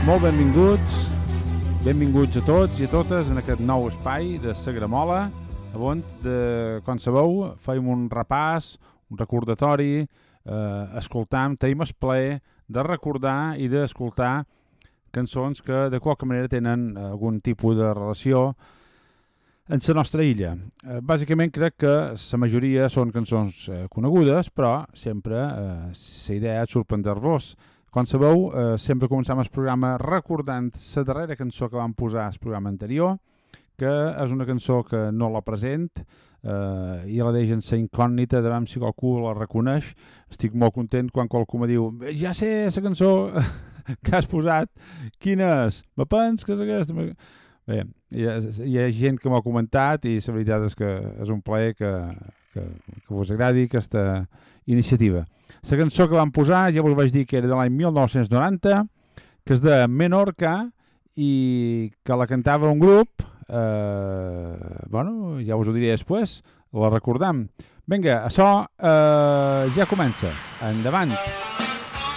Molt benvinguts a tots i a totes en aquest nou espai de Sagramola, on, com sabeu, feim un repàs, un recordatori, tenim el plaer de recordar i d'escoltar cançons que de qualque manera tenen algun tipus de relació en la nostra illa. Bàsicament crec que la majoria són cançons conegudes, però sempre la idea és sorprendre-vos. Com sabeu, sempre començam el programa recordant la darrera cançó que vam posar al programa anterior, que és una cançó que no la present i la deixen ser incògnita de veure si qualcú la reconeix. Estic molt content quan qualcú me diu ja sé la cançó que has posat, quina és? Me pens que és aquesta? Bé, hi ha gent que m'ha comentat i la veritat és que és un plaer que vos agradi aquesta iniciativa. La cançó que vam posar, ja vos vaig dir que era de l'any 1990, que és de Menorca i que la cantava un grup, ja us ho diré després, la recordam. Vinga, això ja comença. Endavant!